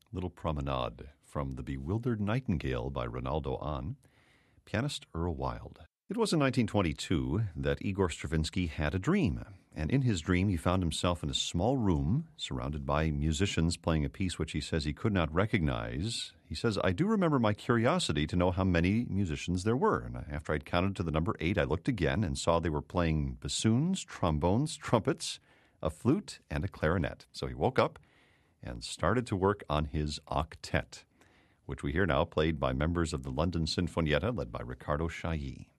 Little Promenade from The Bewildered Nightingale by Ronaldo Ahn, pianist Earl Wild. It was in 1922 that Igor Stravinsky had a dream, and in his dream he found himself in a small room surrounded by musicians playing a piece which he says he could not recognize. He says, "I do remember my curiosity to know how many musicians there were, and after I'd counted to the number 8, I looked again and saw they were playing bassoons, trombones, trumpets, a flute, and a clarinet." So he woke up and started to work on his octet, which we hear now played by members of the London Sinfonietta led by Riccardo Chailly.